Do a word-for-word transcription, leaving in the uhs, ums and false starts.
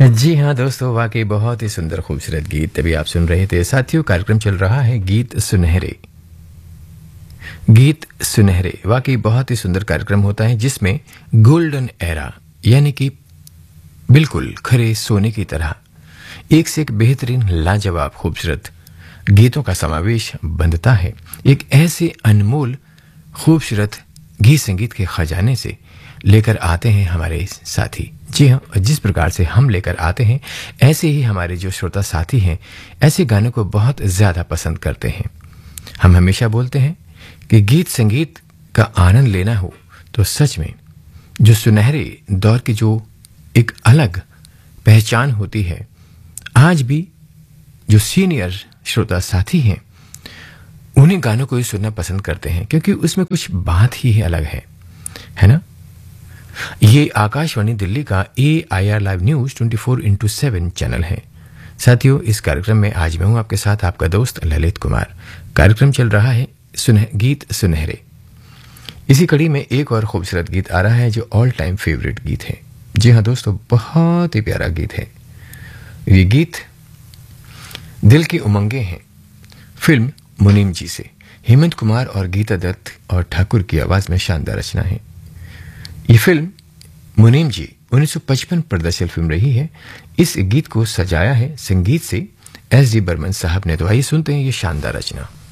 जी हाँ दोस्तों, वाकई बहुत ही सुंदर खूबसूरत गीत तभी आप सुन रहे थे। साथियों, कार्यक्रम चल रहा है गीत सुनहरे। गीत सुनहरे वाकई बहुत ही सुंदर कार्यक्रम होता है जिसमें गोल्डन एरा यानी कि बिल्कुल खरे सोने की तरह एक से एक बेहतरीन लाजवाब खूबसूरत गीतों का समावेश बनता है। एक ऐसे अनमोल खूबसूरत गीत संगीत के खजाने से लेकर आते हैं हमारे साथी। जी हाँ, जिस प्रकार से हम लेकर आते हैं ऐसे ही हमारे जो श्रोता साथी हैं ऐसे गानों को बहुत ज़्यादा पसंद करते हैं। हम हमेशा बोलते हैं कि गीत संगीत का आनंद लेना हो तो सच में जो सुनहरे दौर की जो एक अलग पहचान होती है, आज भी जो सीनियर श्रोता साथी हैं उन्हीं गानों को ही सुनना पसंद करते हैं क्योंकि उसमें कुछ बात ही अलग है, है ना। ये आकाशवाणी दिल्ली का ए I R live news twenty four into seven channel है। साथियों, इस कार्यक्रम में आज मैं हूं आपके साथ आपका दोस्त ललित कुमार। कार्यक्रम चल रहा है सुनह, गीत सुनहरे। इसी कड़ी में एक और खूबसूरत गीत आ रहा है जो ऑल टाइम फेवरेट गीत है। जी हाँ दोस्तों, बहुत ही प्यारा गीत है ये गीत। दिल की उमंगे हैं फिल्म मुनीम जी से। हेमंत कुमार और गीता दत्त और ठाकुर की आवाज में शानदार रचना है। ये फिल्म मुनीम जी उन्नीस सौ पचपन प्रदर्शित फिल्म रही है। इस गीत को सजाया है संगीत से एस डी बर्मन साहब ने। तो आइए सुनते हैं ये शानदार रचना।